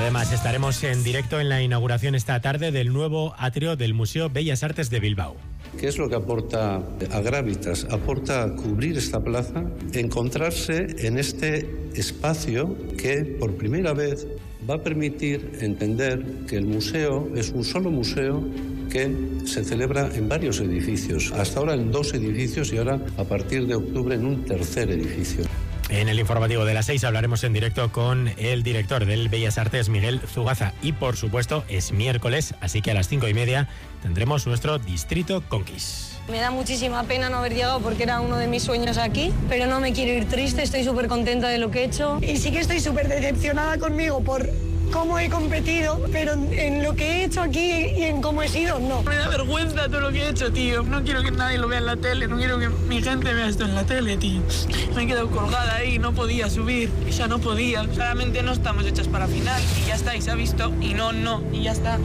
además estaremos en directo en la inauguración esta tarde del nuevo atrio del Museo Bellas Artes de Bilbao. ¿Qué es lo que aporta a Gravitas? Aporta cubrir esta plaza, encontrarse en este espacio que por primera vez va a permitir entender que el museo es un solo museo que se celebra en varios edificios, hasta ahora en 2 edificios y ahora a partir de octubre en un 3er edificio. En el informativo de las 6 hablaremos en directo con el director del Bellas Artes, Miguel Zugaza. Y por supuesto es miércoles, así que a las 5:30 tendremos nuestro Distrito Conquis. Me da muchísima pena no haber llegado porque era uno de mis sueños aquí, pero no me quiero ir triste, estoy súper contenta de lo que he hecho. Y sí que estoy súper decepcionada conmigo por cómo he competido, pero en lo que he hecho aquí y en cómo he sido, no. Me da vergüenza todo lo que he hecho, tío. No quiero que nadie lo vea en la tele, no quiero que mi gente vea esto en la tele, tío. Me he quedado colgada ahí, no podía subir, ya no podía. Claramente no estamos hechas para final y ya está, y se ha visto, y no, y ya está.